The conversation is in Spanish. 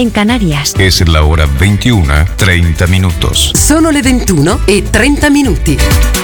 en Canarias. Es la hora 21:30. Sono le 21:30.